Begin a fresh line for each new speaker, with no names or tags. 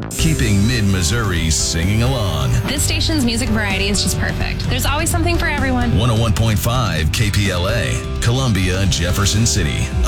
keeping mid-Missouri singing along.
This station's music variety is just perfect. There's always something for everyone.
101.5 KPLA, Columbia, Jefferson City.